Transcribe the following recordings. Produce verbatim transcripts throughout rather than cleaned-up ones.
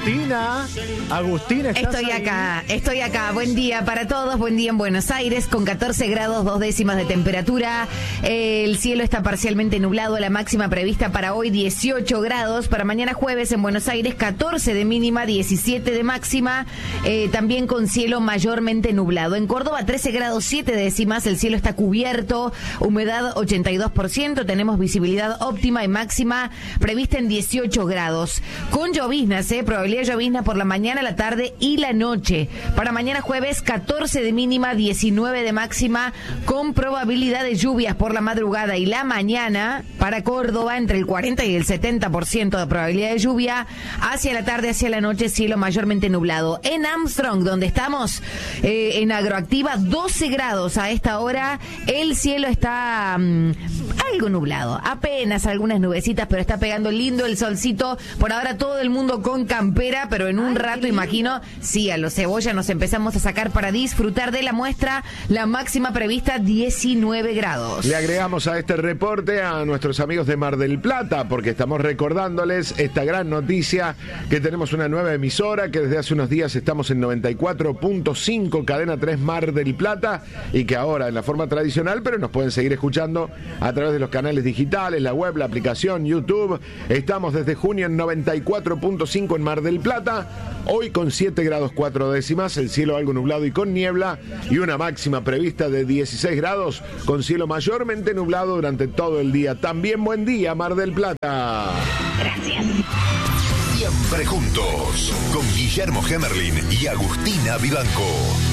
Agustina. Agustina, ¿estás Estoy ahí? acá, estoy acá. Buen día para todos, buen día en Buenos Aires, con catorce grados, dos décimas de temperatura. Eh, el cielo está parcialmente nublado, la máxima prevista para hoy dieciocho grados. Para mañana jueves en Buenos Aires, catorce de mínima, diecisiete de máxima, eh, también con cielo mayormente nublado. En Córdoba, trece grados, siete décimas, el cielo está cubierto, humedad ochenta y dos por ciento, tenemos visibilidad óptima y máxima prevista en dieciocho grados. Con lloviznas, eh, probabilidad de llovizna por la mañana, la tarde y la noche. Para mañana jueves, catorce de mínima, diecinueve de máxima, con probabilidad de lluvias por la madrugada y la mañana. Para Córdoba, entre el cuarenta y el setenta por ciento de probabilidad de lluvia. Hacia la tarde, hacia la noche, cielo mayormente nublado. En Armstrong, donde estamos, eh, en Agroactiva, doce grados a esta hora. El cielo está um, algo nublado, apenas algunas nubecitas, pero está pegando lindo el solcito. Por ahora todo el mundo con campera, pero en un Ay, rato, imagino, sí, a los cebolla nos empezamos a sacar para disfrutar de la muestra. La máxima prevista, diecinueve grados. Le agregamos a este reporte a nuestros amigos de Mar del Plata, porque estamos recordándoles esta gran noticia, que tenemos una nueva emisora, que desde hace unos días estamos en noventa y cuatro punto cinco, Cadena tres Mar del Plata, y que ahora en la forma tradicional, pero nos pueden seguir escuchando a través de los canales digitales, la web, la aplicación, YouTube. Estamos desde junio en noventa y cuatro punto cinco en Mar del Plata, hoy con siete grados cuatro décimas, el cielo algo nublado y con niebla, y una máxima prevista de dieciséis grados, con cielo mayormente nublado durante todo el día. También buen día, Mar del Plata. Gracias. Siempre juntos, con Guillermo Hemerling y Agustina Vivanco.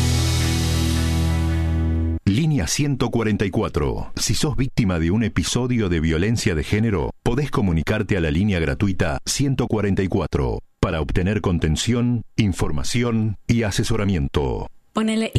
Línea ciento cuarenta y cuatro. Si sos víctima de un episodio de violencia de género, podés comunicarte a la línea gratuita ciento cuarenta y cuatro para obtener contención, información y asesoramiento. Ponele